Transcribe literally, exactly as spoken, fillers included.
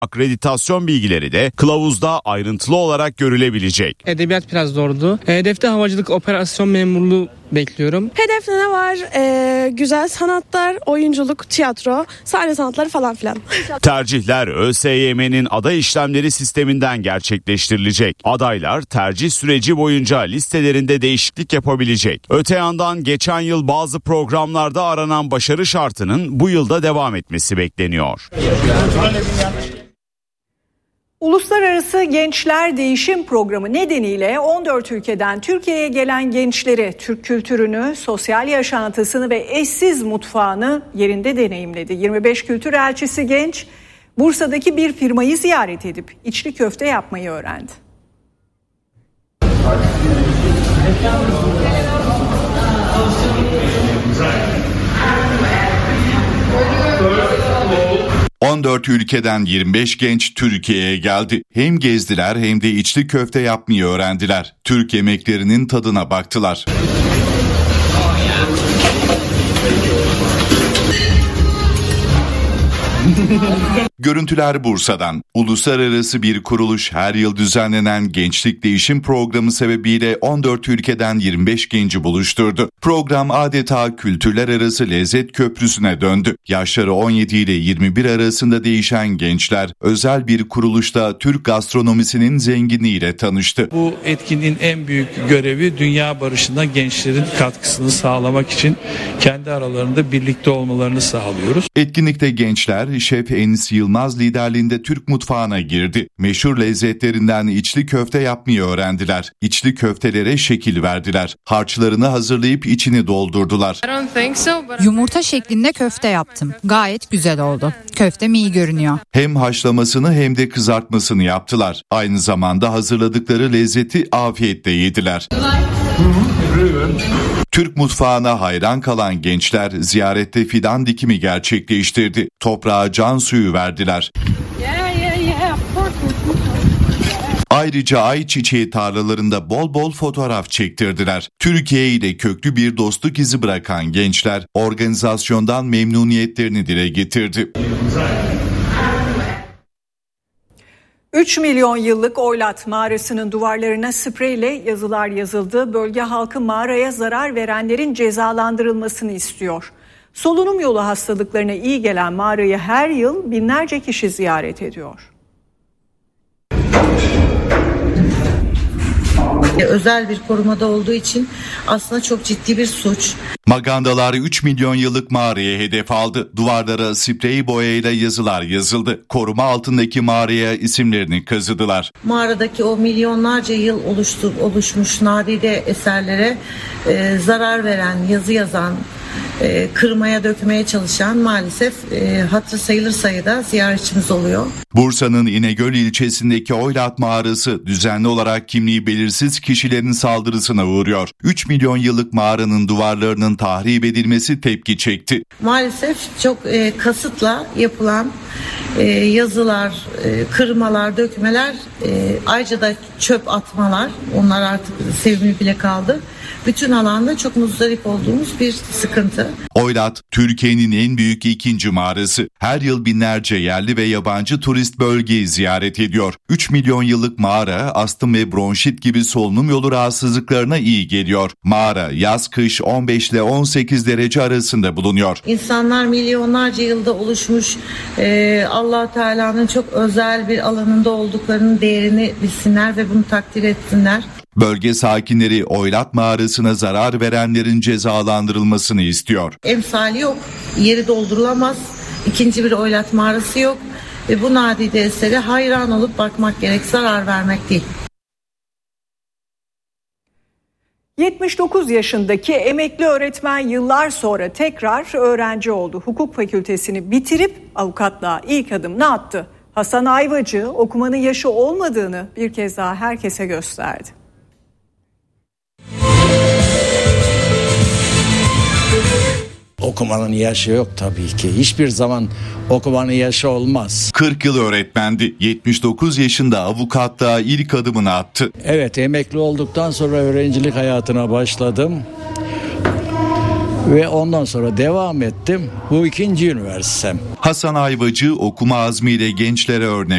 Akreditasyon bilgileri de kılavuzda ayrıntılı olarak görülebilecek. Edebiyat biraz zordu. Hedefte havacılık, operasyon memurluğu bekliyorum. Hedefte ne var? Ee, güzel sanatlar, oyunculuk, tiyatro, sahne sanatları falan filan. Tercihler ÖSYM'nin aday işlemleri sisteminden gerçekleştirilecek. Adaylar tercih süreci boyunca listelerinde değişiklik yapabilecek. Öte yandan geçen yıl bazı programlarda aranan başarı şartının bu yılda devam etmesi bekleniyor. Uluslararası Gençler Değişim Programı nedeniyle on dört ülkeden Türkiye'ye gelen gençleri Türk kültürünü, sosyal yaşantısını ve eşsiz mutfağını yerinde deneyimledi. yirmi beş kültür elçisi genç, Bursa'daki bir firmayı ziyaret edip içli köfte yapmayı öğrendi. on dört ülkeden yirmi beş genç Türkiye'ye geldi. Hem gezdiler hem de içli köfte yapmayı öğrendiler. Türk yemeklerinin tadına baktılar. Görüntüler Bursa'dan. Uluslararası bir kuruluş her yıl düzenlenen Gençlik Değişim Programı sebebiyle on dört ülkeden yirmi beş genci buluşturdu. Program adeta kültürler arası lezzet köprüsüne döndü. Yaşları on yedi ile yirmi bir arasında değişen gençler özel bir kuruluşta Türk gastronomisinin zenginliğiyle tanıştı. Bu etkinliğin en büyük görevi dünya barışına gençlerin katkısını sağlamak için kendi aralarında birlikte olmalarını sağlıyoruz. Etkinlikte gençler Şef Enis Yılmaz liderliğinde Türk mutfağına girdi. Meşhur lezzetlerinden içli köfte yapmayı öğrendiler. İçli köftelere şekil verdiler. Harçlarını hazırlayıp içini doldurdular. Yumurta şeklinde köfte yaptım. Gayet güzel oldu. Köftem iyi görünüyor. Hem haşlamasını hem de kızartmasını yaptılar. Aynı zamanda hazırladıkları lezzeti afiyetle yediler. Türk mutfağına hayran kalan gençler ziyarette fidan dikimi gerçekleştirdi. Toprağa can suyu verdiler. Ayrıca ayçiçeği tarlalarında bol bol fotoğraf çektirdiler. Türkiye ile köklü bir dostluk izi bırakan gençler organizasyondan memnuniyetlerini dile getirdi. üç milyon yıllık Oylat mağarasının duvarlarına spreyle yazılar yazıldı. Bölge halkı mağaraya zarar verenlerin cezalandırılmasını istiyor. Solunum yolu hastalıklarına iyi gelen mağarayı her yıl binlerce kişi ziyaret ediyor. Özel bir korumada olduğu için aslında çok ciddi bir suç. Magandalar üç milyon yıllık mağaraya hedef aldı. Duvarlara sprey boyayla yazılar yazıldı. Koruma altındaki mağaraya isimlerini kazıdılar. Mağaradaki o milyonlarca yıl oluştu, oluşmuş nadide eserlere e, zarar veren, yazı yazan, e, kırmaya dökmeye çalışan maalesef e, hatırı sayılır sayıda ziyaretçimiz oluyor. Bursa'nın İnegöl ilçesindeki Oylat mağarası düzenli olarak kimliği belirsiz kişilerin saldırısına uğruyor. üç milyon yıllık mağaranın duvarlarının tahrip edilmesi tepki çekti. Maalesef çok e, kasıtla yapılan e, yazılar, e, kırmalar, dökmeler, e, ayrıca da çöp atmalar, onlar artık sevimli bile kaldı. Bütün alanda çok muzdarip olduğumuz bir sıkıntı. Oylat, Türkiye'nin en büyük ikinci mağarası. Her yıl binlerce yerli ve yabancı turist bölgeyi ziyaret ediyor. üç milyon yıllık mağara, astım ve bronşit gibi solunum yolu rahatsızlıklarına iyi geliyor. Mağara yaz-kış on beş ile on sekiz derece arasında bulunuyor. İnsanlar milyonlarca yılda oluşmuş, e, Allah Teala'nın çok özel bir alanında olduklarının değerini bilsinler ve bunu takdir etsinler. Bölge sakinleri Oylat mağarasına zarar verenlerin cezalandırılmasını istiyor. Emsali yok, yeri doldurulamaz, ikinci bir Oylat mağarası yok ve bu nadide esere hayran olup bakmak gerek, zarar vermek değil. yetmiş dokuz yaşındaki emekli öğretmen yıllar sonra tekrar öğrenci oldu. Hukuk fakültesini bitirip avukatlığa ilk adımını attı. Hasan Ayvacı okumanın yaşı olmadığını bir kez daha herkese gösterdi. Okumanın yaşı yok tabii ki. Hiçbir zaman okumanın yaşı olmaz. kırk yıl öğretmendi. yetmiş dokuz yaşında avukatlığa ilk adımını attı. Evet, emekli olduktan sonra öğrencilik hayatına başladım. Ve ondan sonra devam ettim. Bu ikinci üniversitem. Hasan Ayvacı okuma azmiyle gençlere örnek